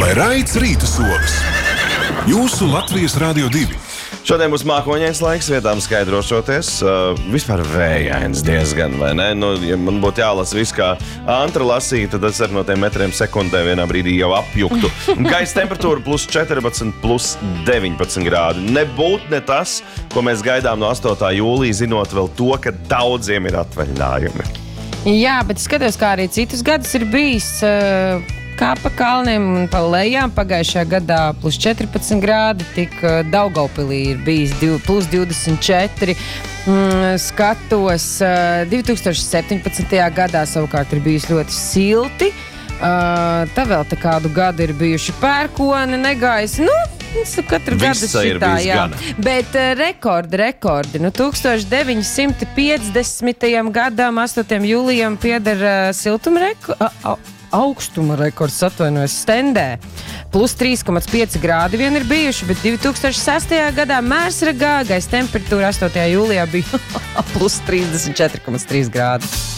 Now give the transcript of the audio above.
Vai raids rīta solis? Jūsu Latvijas Radio 2. Šodien būs mākoņains laiks, vietām skaidrošoties. Vispār vējains diezgan, vai ne? Nu, ja man būtu jālasa viss, kā Antra lasīja, tad es ar no tiem metriem sekundē vienā brīdī jau apjuktu. Gaisa temperatūra plus 14, plus 19 grādi. Nebūt ne tas, ko mēs gaidām no 8. jūlija, zinot vēl to, ka daudziem ir atvaļinājumi. Jā, bet skatos, kā arī citus gadus ir bijis... Kā pa kalniem un pa lejām pagājušajā gadā plus 14 grādi, tik Daugavpilī ir bijis plus 24. Skatos, 2017. gadā savukārt ir bijis ļoti silti. Tā vēl tā kādu gadu ir bijuši pērkoni, negaisi. Katru gadu šitā, jā. Bet rekordi. 1950. gadam, 8. jūlijam pieder augstuma rekords, atvainojas, Stendē. Plus 3,5 grādi vien ir bijuši, bet 2006. gadā Mērsragā gaisa temperatūra 8. jūlijā bija plus 34,3 grādi.